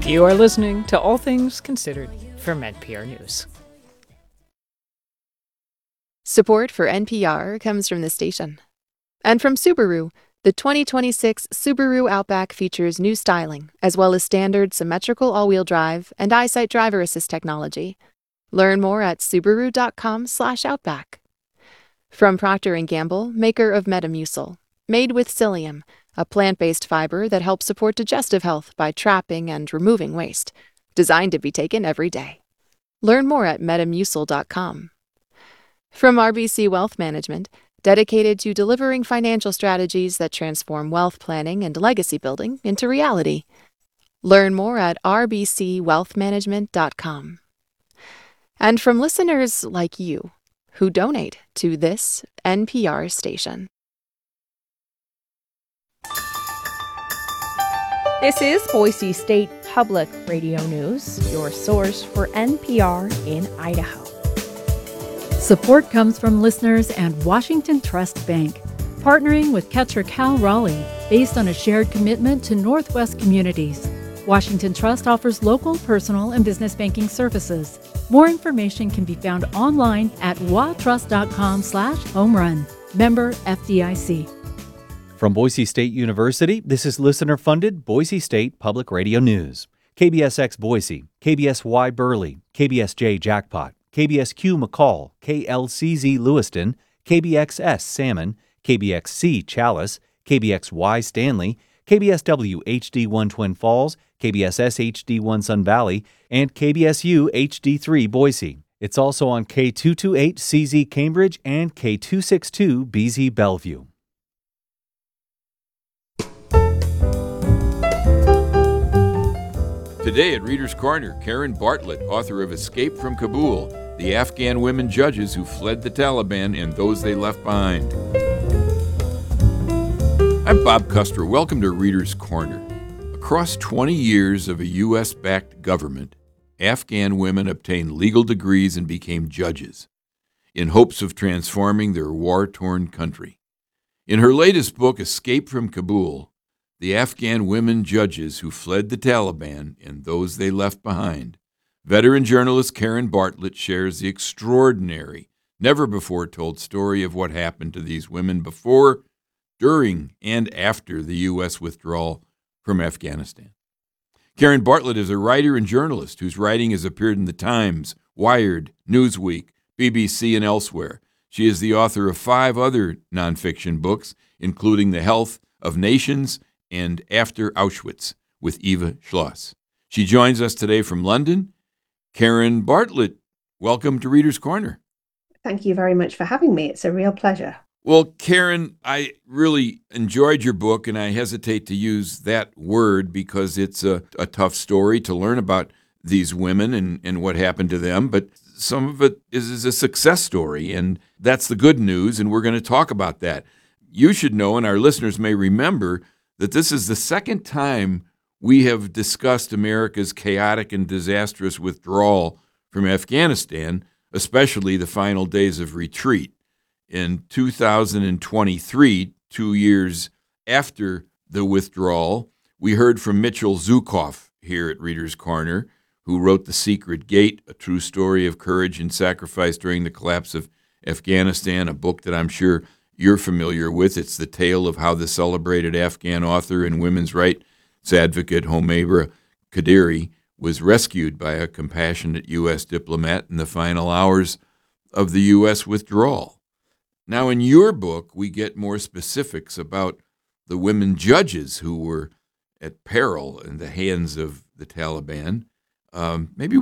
You are listening to All Things Considered from NPR News. Support for NPR comes from the station. And from Subaru, the 2026 Subaru Outback features new styling, as well as standard symmetrical all-wheel drive and EyeSight driver assist technology. Learn more at subaru.com/outback. From Procter & Gamble, maker of Metamucil, made with psyllium, a plant-based fiber that helps support digestive health by trapping and removing waste, designed to be taken every day. Learn more at metamucil.com. From RBC Wealth Management, dedicated to delivering financial strategies that transform wealth planning and legacy building into reality. Learn more at rbcwealthmanagement.com. And from listeners like you, who donate to this NPR station. This is Boise State Public Radio News, your source for NPR in Idaho. Support comes from listeners and Washington Trust Bank, partnering with Ketra-Cal Raleigh based on a shared commitment to Northwest communities. Washington Trust offers local, personal, and business banking services. More information can be found online at watrust.com/homerun. Member FDIC. From Boise State University, this is listener-funded Boise State Public Radio News. KBSX Boise, KBSY Burley, KBSJ Jackpot, KBSQ McCall, KLCZ Lewiston, KBXS Salmon, KBXC Chalice, KBXY Stanley, KBSW HD1 Twin Falls, KBSS HD1 Sun Valley, and KBSU HD3 Boise. It's also on K228 CZ Cambridge and K262 BZ Bellevue. Today at Reader's Corner, Karen Bartlett, author of Escape from Kabul, the Afghan women judges who fled the Taliban and those they left behind. I'm Bob Custer. Welcome to Reader's Corner. Across 20 years of a U.S.-backed government, Afghan women obtained legal degrees and became judges in hopes of transforming their war-torn country. In her latest book, Escape from Kabul, the Afghan women judges who fled the Taliban and those they left behind, veteran journalist Karen Bartlett shares the extraordinary, never-before-told story of what happened to these women before, during, and after the U.S. withdrawal from Afghanistan. Karen Bartlett is a writer and journalist whose writing has appeared in The Times, Wired, Newsweek, BBC, and elsewhere. She is the author of 5 other nonfiction books, including The Health of Nations and After Auschwitz with Eva Schloss. She joins us today from London. Karen Bartlett, welcome to Reader's Corner. Thank you very much for having me. It's a real pleasure. Well, Karen, I really enjoyed your book, and I hesitate to use that word because it's a tough story to learn about these women and what happened to them, but some of it is a success story, and that's the good news, and we're going to talk about that. You should know, and our listeners may remember, that this is the second time we have discussed America's chaotic and disastrous withdrawal from Afghanistan, especially the final days of retreat. In 2023, 2 years after the withdrawal, we heard from Mitchell Zukoff here at Reader's Corner, who wrote The Secret Gate, a true story of courage and sacrifice during the collapse of Afghanistan, a book that I'm sure you're familiar with. It's the tale of how the celebrated Afghan author and women's rights advocate Homaira Qaderi was rescued by a compassionate U.S. diplomat in the final hours of the U.S. withdrawal. Now, in your book, we get more specifics about the women judges who were at peril in the hands of the Taliban. Maybe